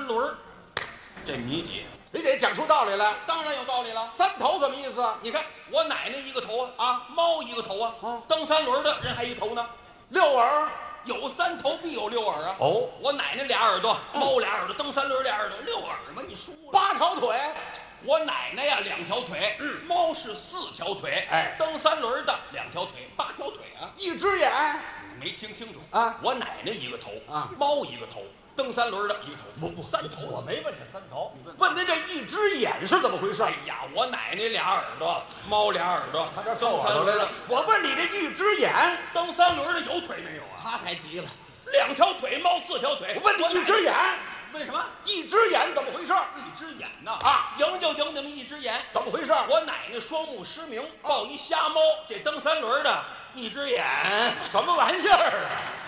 轮，这谜底你得讲出道理来。 当然有道理了。 三头什么意思？ 你看我奶奶一个头啊， 猫一个头啊，蹬三轮的人还一头呢。 六耳有三头必有六耳啊。 哦， 我奶奶俩耳朵，猫俩耳朵，蹬三轮俩耳朵，六耳嘛，你输了。 八条腿， 我奶奶呀2条腿，猫是4条腿， 哎， 蹬三轮的2条腿，8条腿啊。 一只眼， 没听清楚啊？ 我奶奶一个头啊， 猫一个头，蹬三轮的一个头，不3头。 我没问这三头，问您这一只眼是怎么回事？ 哎呀，我奶奶俩耳朵，猫俩耳朵， 他这皱耳朵来了。我问你这一只眼， 蹬三轮的有腿没有啊？ 他还急了。 2条腿，猫4条腿。 我问你一只眼， 为什么？ 一只眼怎么回事？ 一只眼呐啊， 赢就赢那么一只眼， 怎么回事？ 我奶奶双目失明，抱一瞎猫，这蹬三轮的一只眼， 什么玩意儿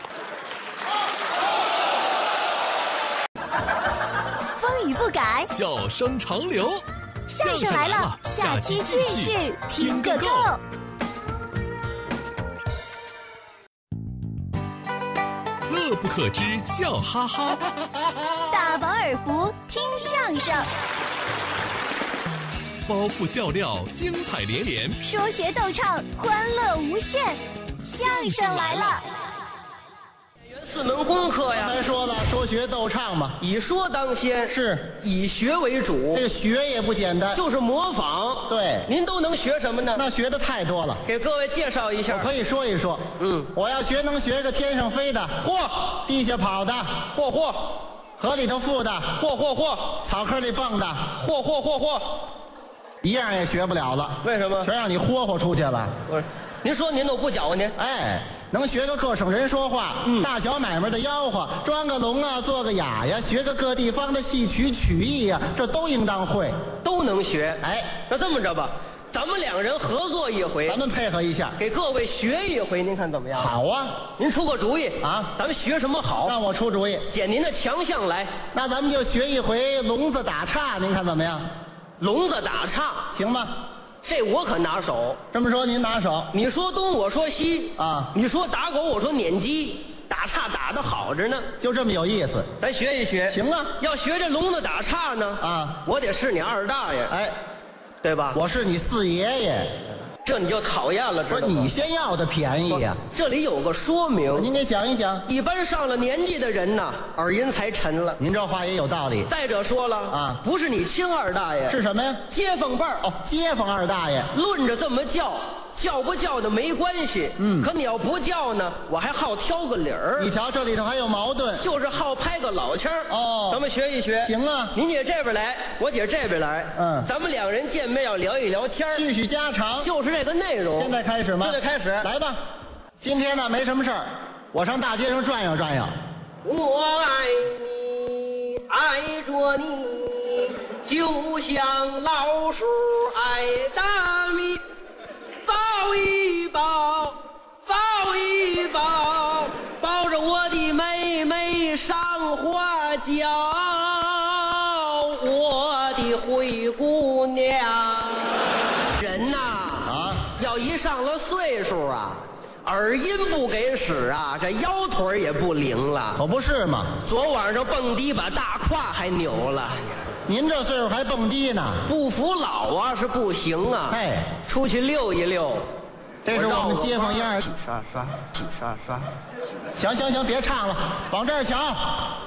啊？风雨不改， 笑声长流。 相声来了，下期继续听个够。 乐不可支，笑哈哈。 大饱耳福，听相声。 包袱笑料，精彩连连。 说学逗唱，欢乐无限。相声来了。 4门功课呀， 才说了，说学逗唱嘛， 以说当先， 是以学为主。 这个学也不简单， 就是模仿。 对， 您都能学什么呢？ 那学的太多了， 给各位介绍一下。 我可以说一说。我要学能学个天上飞的， 嚯； 地下跑的， 嚯； 河里头浮的， 嚯； 草坑里蹦的， 嚯。 一样也学不了了。 为什么？ 全让你霍出去了。 您说您都不搅和您？ 哎。 能学个各省人说话，大小买卖的吆喝，装个聋啊，做个哑呀，学个各地方的戏曲曲艺呀，这都应当会， 都能学。 哎， 那这么着吧，咱们2人合作一回， 咱们配合一下， 给各位学一回，您看怎么样？ 好啊， 您出个主意啊， 咱们学什么好？ 让我出主意， 捡您的强项来。 那咱们就学一回聋子打岔，您看怎么样？ 聋子打岔行吗？ 这我可拿手。 这么说您拿手， 你说东我说西啊， 你说打狗我说撵鸡，打岔打得好着呢， 就这么有意思。 咱学一学。 行啊， 要学这聋子打岔呢啊， 我得是你二大爷， 哎， 对吧？ 我是你四爷爷， 这你就讨厌了， 不是你先要的便宜呀？ 这里有个说明， 您给讲一讲。 一般上了年纪的人呐，耳音才沉了。 您这话也有道理。 再者说了啊， 不是你亲二大爷， 是什么呀？ 街坊辈儿。 哦，街坊二大爷。 论着这么叫。 叫不叫的没关系，可你要不叫呢，我还好挑个理儿。 你瞧，这里头还有矛盾， 就是好拍个老腔儿。 哦， 咱们学一学。 行啊， 您姐这边来，我姐这边来。咱们2人见面要聊一聊天， 叙叙家常， 就是这个内容。 现在开始吗？ 现在开始， 来吧。今天呢没什么事儿，我上大街上转悠转悠。 我爱你，爱着你，就像老鼠爱大米。 抱一抱，抱一抱，抱着我的妹妹上花轿，我的灰姑娘。人呐，要一上了岁数啊，耳音不给使啊，这腰腿也不灵了。 可不是嘛， 昨晚上蹦迪把大胯还扭了。 您这岁数还蹦迪呢？ 不服老啊是不行啊！ 哎， 出去溜一溜。 这是我们街坊样儿。 刷刷刷刷。 行，别唱了，往这儿瞧。